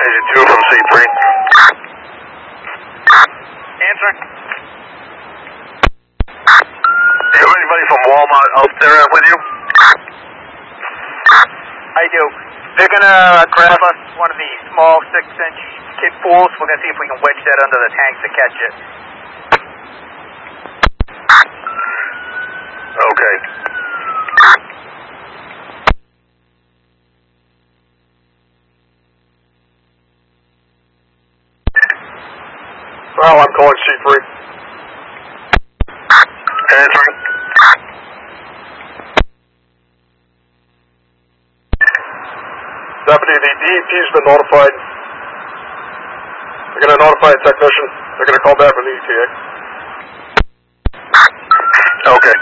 Agent 2 from C3. Answering. Do you have anybody from Walmart out there with you? I do. They're gonna grab us one of the small 6-inch kid pools. We're gonna see if we can wedge that under the tank to catch it. Okay. Well, I'm calling C3. Answering. Deputy, the DEP's been notified. They're going to notify a technician. They're going to call back from the ETA. Okay.